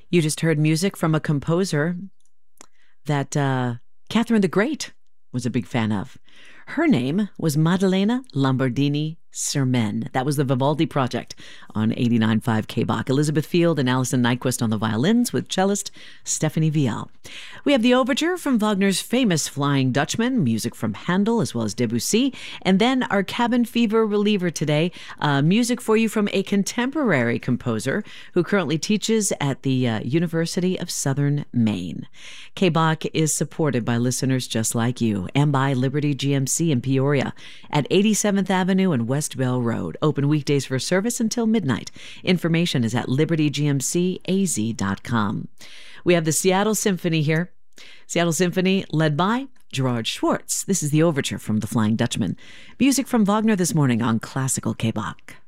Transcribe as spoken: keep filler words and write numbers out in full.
You just heard music from a composer that uh, Catherine the Great was a big fan of. Her name was Maddalena Lombardini Sermen. That was the Vivaldi Project on eighty-nine point five K B A C. Elizabeth Field and Alison Nyquist on the violins with cellist Stephanie Vial. We have the overture from Wagner's famous Flying Dutchman, music from Handel as well as Debussy, and then our cabin fever reliever today, uh, music for you from a contemporary composer who currently teaches at the uh, University of Southern Maine. K B A C is supported by listeners just like you and by Liberty G M C in Peoria at eighty-seventh Avenue and West Bell Road. Open weekdays for service until midnight. Information is at liberty g m c a z dot com. We have the Seattle Symphony here. Seattle Symphony led by Gerard Schwartz. This is the overture from the Flying Dutchman. Music from Wagner this morning on Classical K B A C.